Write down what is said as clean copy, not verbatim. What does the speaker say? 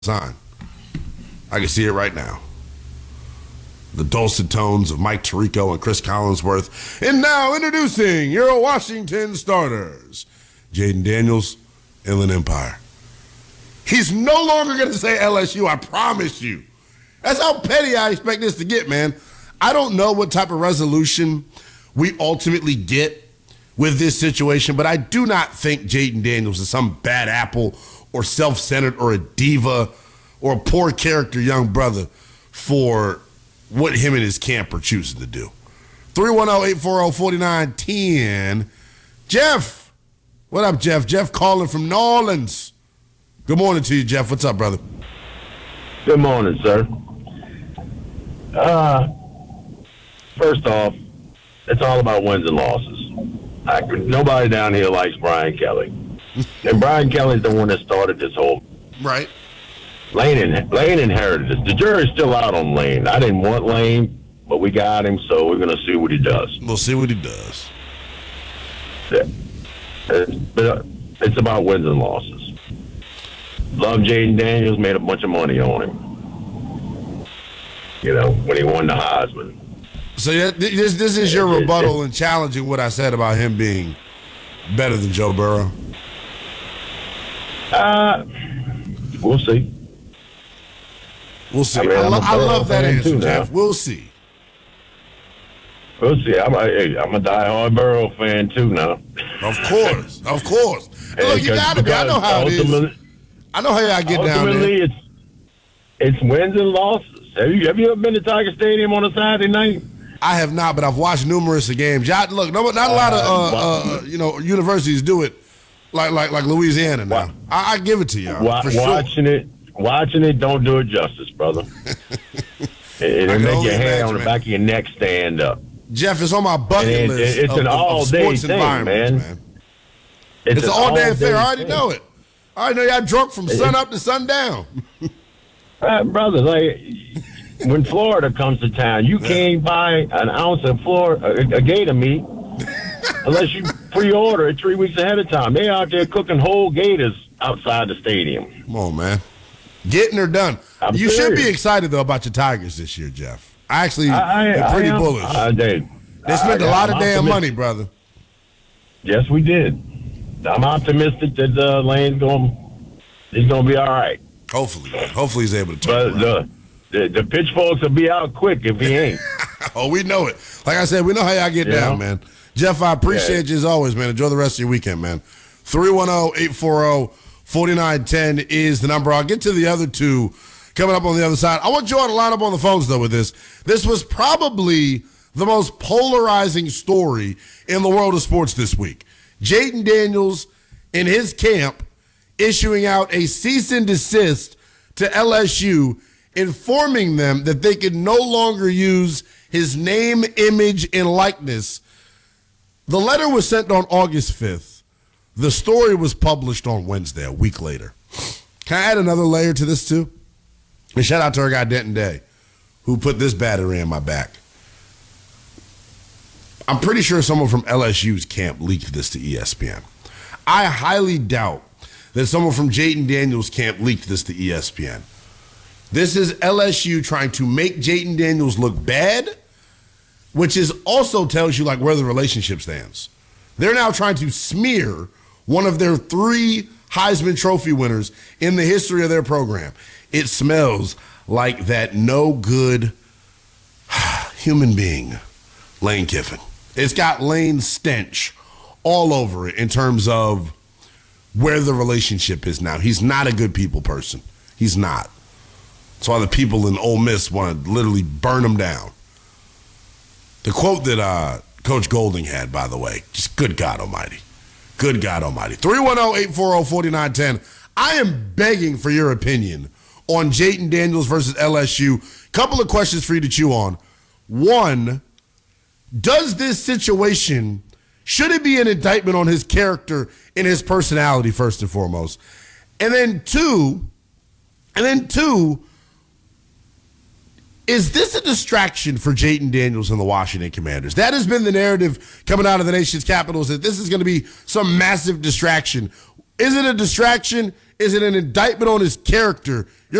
sign. I can see it right now. The dulcet tones of Mike Tirico and Chris Collinsworth. And now introducing your Washington starters, Jayden Daniels, Inland Empire. He's no longer going to say LSU, I promise you. That's how petty I expect this to get, man. I don't know what type of resolution we ultimately get with this situation, but I do not think Jayden Daniels is some bad apple or self-centered or a diva or a poor character young brother for what him and his camp are choosing to do. 310-840-4910. Jeff. What up, Jeff? Jeff calling from New Orleans. Good morning to you, Jeff. What's up, brother? Good morning, sir. First off, it's all about wins and losses. Nobody down here likes Brian Kelly. And Brian Kelly's the one that started this whole... Right. Lane inherited this. The jury's still out on Lane. I didn't want Lane, but we got him, so we're going to see what he does. We'll see what he does. Yeah. But it's about wins and losses. Love Jayden Daniels, made a bunch of money on him. You know, when he won the Heisman. So this is your rebuttal and challenging what I said about him being better than Joe Burrow? We'll see. We'll see. I mean, I love that answer, Jeff. Now. We'll see. We'll see. I'm a diehard Burrow fan too now. Of course. Look, you got to be. I know how it is. I know how I get down there. Ultimately, it's wins and losses. Have you ever been to Tiger Stadium on a Saturday night? I have not, but I've watched numerous games. Look, not a lot of universities do it like Louisiana now. I give it to y'all. Watching it don't do it justice, brother. It'll make your hair on the back of your neck stand up. Jeff, it's on my bucket list. It's an all-day thing, man. It's an all-day affair. I already know it. I already know y'all drunk from sun up to sundown. Brother, like when Florida comes to town, you can't buy an ounce of a gator meat unless you pre-order it 3 weeks ahead of time. They out there cooking whole gators outside the stadium. Come on, man. Getting her done. You should be excited, though, about your Tigers this year, Jeff. I actually am pretty bullish. They spent a lot of damn money, brother. Yes, we did. I'm optimistic that Lane's he's going to be all right. Hopefully he's able to turn around. The pitchforks will be out quick if he ain't. Oh, we know it. Like I said, we know how y'all get down, man. Jeff, I appreciate you as always, man. Enjoy the rest of your weekend, man. 310-840-4910 is the number. I'll get to the other two coming up on the other side. I want Joe to line up on the phones, though, with this. This was probably the most polarizing story in the world of sports this week. Jayden Daniels in his camp issuing out a cease and desist to LSU, informing them that they could no longer use his name, image, and likeness. The letter was sent on August 5th. The story was published on Wednesday, a week later. Can I add another layer to this, too? And shout out to our guy, Denton Day, who put this battery in my back. I'm pretty sure someone from LSU's camp leaked this to ESPN. I highly doubt that someone from Jayden Daniels' camp leaked this to ESPN. This is LSU trying to make Jayden Daniels look bad, which is also tells you like where the relationship stands. They're now trying to smear one of their 3 Heisman Trophy winners in the history of their program. It smells like that no good human being, Lane Kiffin. It's got Lane's stench all over it in terms of where the relationship is now. He's not a good people person. He's not. That's why the people in Ole Miss want to literally burn him down. The quote that Coach Golding had, by the way, just good God almighty. Good God almighty. 310-840-4910. I am begging for your opinion on Jayden Daniels versus LSU. Couple of questions for you to chew on. One, does this situation, should it be an indictment on his character and his personality first and foremost? And then two, is this a distraction for Jayden Daniels and the Washington Commanders? That has been the narrative coming out of the nation's capital, is that this is going to be some massive distraction. Is it a distraction? Is it an indictment on his character?